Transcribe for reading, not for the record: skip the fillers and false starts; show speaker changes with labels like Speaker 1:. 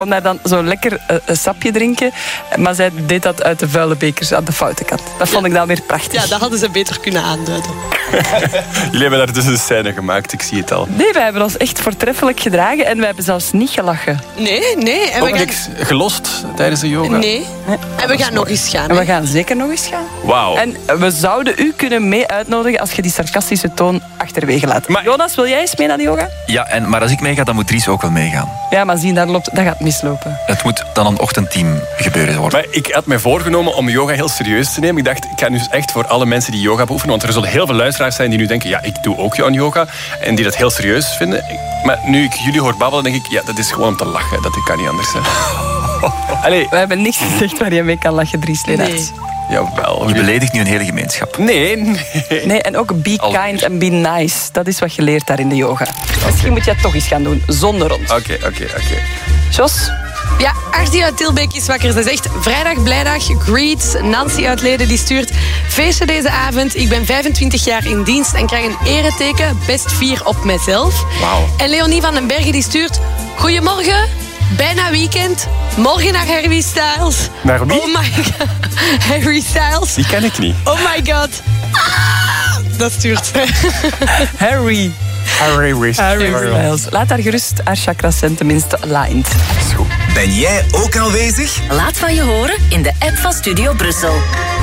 Speaker 1: Om daar dan zo lekker een sapje drinken. Maar zij deed dat uit de vuile bekers aan de foute kant. Dat vond ik dan weer prachtig.
Speaker 2: Ja, dat hadden ze beter kunnen aanduiden.
Speaker 3: Jullie hebben daar dus een scène gemaakt, ik zie het al.
Speaker 1: Nee, wij hebben ons echt voortreffelijk gedragen en wij hebben zelfs niet gelachen.
Speaker 2: Nee. En
Speaker 3: Ook niks gelost tijdens de yoga?
Speaker 2: Nee. En we gaan nog eens gaan.
Speaker 1: En we gaan zeker nog eens gaan.
Speaker 3: Wauw.
Speaker 1: En we zouden u kunnen mee uitnodigen als je die sarcastische toon achterwege laat.
Speaker 3: Maar-
Speaker 1: Jonas, wil jij eens mee naar de yoga?
Speaker 4: Ja, maar als ik meega, dan moet Dries ook wel meegaan.
Speaker 1: Ja, maar zie, dat gaat mislopen.
Speaker 4: Het moet dan een ochtendteam gebeuren worden.
Speaker 3: Maar ik had mij voorgenomen om yoga heel serieus te nemen. Ik dacht, ik ga nu echt voor alle mensen die yoga beoefenen, want er zullen heel veel luisteraars zijn die nu denken, ja, ik doe ook aan yoga, en die dat heel serieus vinden. Maar nu ik jullie hoor babbelen, denk ik, ja, dat is gewoon om te lachen. Dat kan niet anders zijn. Allee,
Speaker 1: We hebben niks gezegd waar je mee kan lachen, Dries Leenaerts.
Speaker 3: jawel.
Speaker 4: Je beledigt nu een hele gemeenschap.
Speaker 3: Nee.
Speaker 1: Nee, en ook be kind en be nice. Dat is wat je leert daar in de yoga. Misschien moet je dat toch eens gaan doen, zonder ons.
Speaker 3: Oké.
Speaker 1: Jos?
Speaker 2: Ja, Artie uit Tilbeek is wakker. Ze zegt, vrijdag, blijdag, greets. Nancy uit Leden die stuurt, feestje deze avond. Ik ben 25 jaar in dienst en krijg een ereteken. Best 4 op mezelf.
Speaker 3: Wauw.
Speaker 2: En Leonie van den Bergen die stuurt, goedemorgen. Bijna weekend. Morgen naar Harry Styles.
Speaker 3: Naar wie?
Speaker 2: Oh my god. Harry Styles.
Speaker 3: Die ken ik niet.
Speaker 2: Oh my god. Ah, dat stuurt ze.
Speaker 1: Harry.
Speaker 3: Harry
Speaker 1: Styles. Laat daar gerust haar chakras zijn tenminste aligned.
Speaker 3: Is goed.
Speaker 5: Ben jij ook aanwezig?
Speaker 6: Laat van je horen in de app van Studio Brussel.